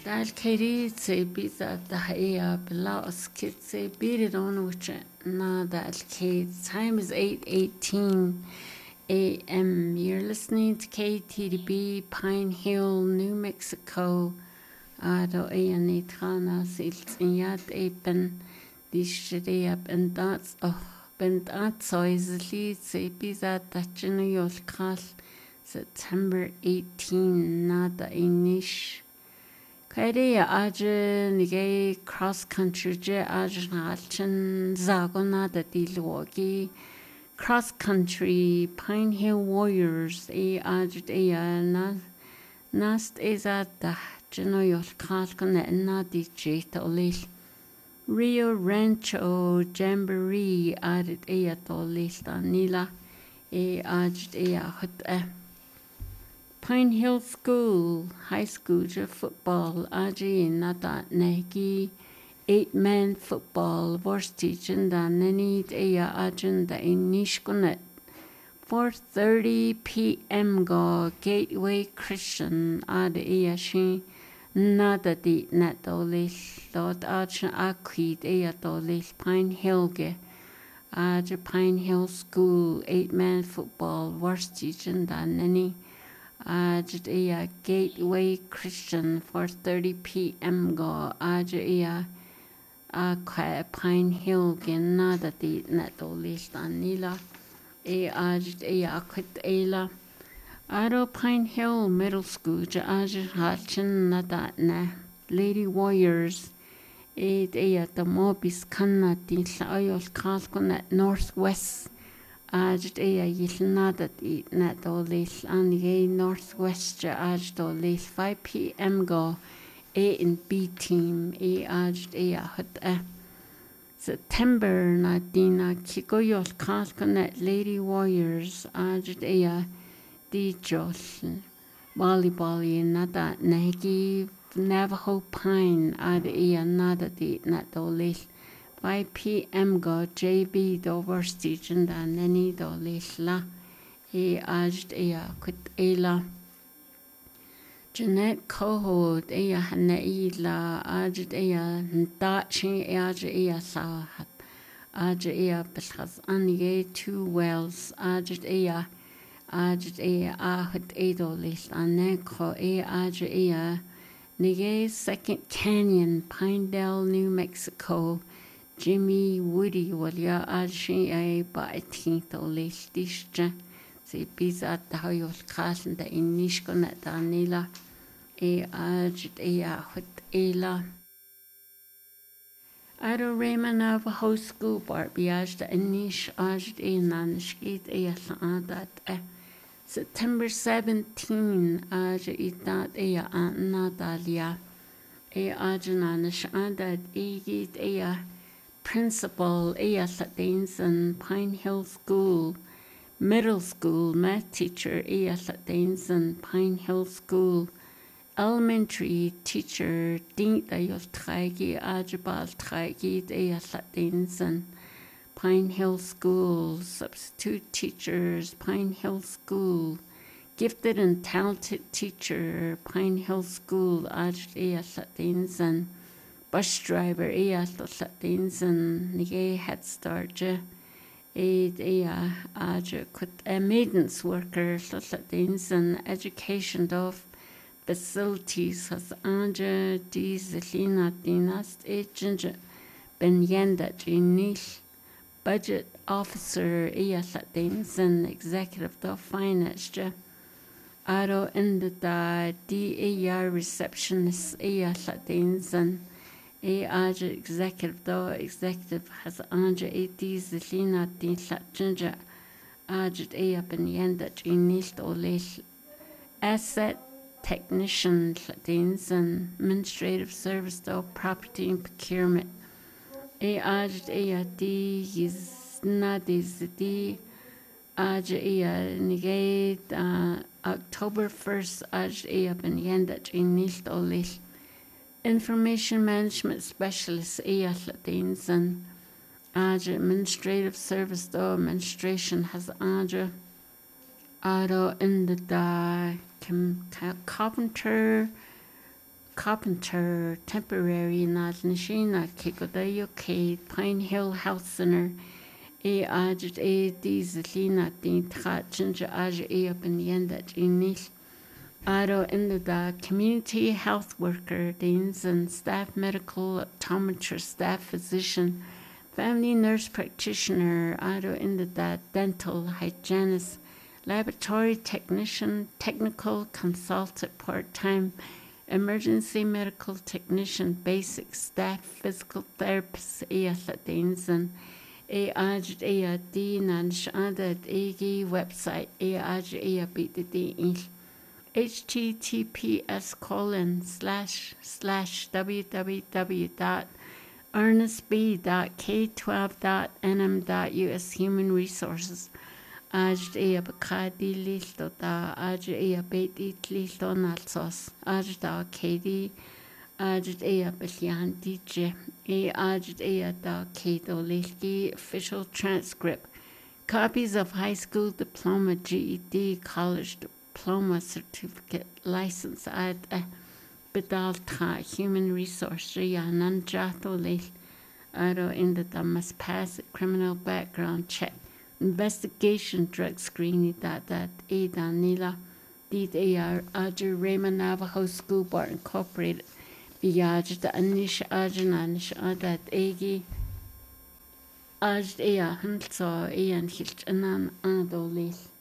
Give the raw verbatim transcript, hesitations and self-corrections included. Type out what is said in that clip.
Dal Katie say biza the Haya Belas Kit say beat it on which na dal Kate. Time is eight eighteen A M. You're listening to K T D B Pine Hill, New Mexico. Ado e ani trana silt in yad e ben di shide up and that's oh ben that so easily say biza that yol kral September eighteenth nada inish. Kairi aje nige cross country je aje nalchen zagona da dilwogi cross country Pine Hill Warriors e aje e na nast eza da jeno yol kalkana na di jeta olil Rio Rancho Jamboree aje e atolil da nila e aje e hut e Pine Hill School, High School, football, aji nada negi, eight man football, varsity jenda nani eya agenda in nishkunet. four thirty p m go Gateway Christian ad eya shi nada di natolil, Lord ajan akwid eya tolil Pine Hill ge. Aja Pine Hill School, eight man football, varsity jenda nani. Aja iya Gateway Christian four thirty p m go aja iya a Pine Hill gen nada di natolil nila e aja iya akut ela Aro Pine Hill Middle School ja aja halchen nada na Lady Warriors e iya the mobis kanna di ayol kalkon Northwest Aj ea yilnada di natolil anige Northwest aj dolil five p m go A and B team e aj ea hut e September na dina kikoyol kalkanet Lady Warriors aj ea di jol volleyball e nada negi Navajo Pine ad ea nada di natolil five p m go J B do varsity jenda nani do lisla e ajd ea kut ela Jeanette Coho ea hana ila ajd ea ndachi ajd ea sahat ajd ea bishas anige two wells ajd ea ajd ea ahut edo lisla neko e ajd ea nige Second Canyon Pinedale, New Mexico Jimmy Woody walya aji ay baitin to listisja si biza tahoyol kasen da inishko na danila e ajit e ahut ela Aro Raymond Navajo School barbiaj da inish ajit e nanishkit e adat e September seventeenth ajit itat e anadalia e ajinanish adat egit e Principal Ea Dainson Pine Hill School, Middle School Math Teacher Ea Dainson Pine Hill School, Elementary Teacher Dinta Yol Tragi Ajabal Tragi Ea Dainson Pine Hill School, Substitute Teachers Pine Hill School, Gifted and Talented Teacher Pine Hill School Aj Ea Dainson Bus driver ea Dinsen nige head start je aid ea aja kut a maidens worker Dinsen education of facilities has anja dizelina dinast agent ben yenda jinil budget officer ea Dinsen executive of finance je aro in the da ea receptionist ea Dinsen E aja executive do executive has anja e dizelina din latjinja ajit e apen yenda jinist olil asset technician dinsen administrative service do property and procurement e ajit e di is na dis di aja e nige October first ajit e apen yenda jinist olil Information Management Specialist Ea Dinsen Aja Administrative Service do Administration has Aja Aro in the da Carpenter carpenter, temporary nad nishina kikodayo Kate, Pine Hill Health Center, e ajet e dieselina din tratchinja aj e up in the end that inil. Aro in the community health worker, deans and staff medical optometrist, staff physician, family nurse practitioner, aro in the dental hygienist, laboratory technician, technical consultant, part-time, emergency medical technician, basic staff, physical therapist, eathadeans and e aj e di nan shanda egi website e aj e btd https colon slash slash www dot ernestb dot k twelve dot nm.us human resources aj e abakadi listo da aj e abeti listo nalsos aj da kd aj e abelian dj e aj e da kdo lilki official transcript copies of high school diploma G E D college diploma certificate license at a bedalta human resource ya nanjato lil aro in the must pass a criminal background check investigation drug screening that that e danila did ar ajer Raymond Navajo School Board Incorporated biaj the anish ajanish adat egi aj ea hanso e an hilt anan adolil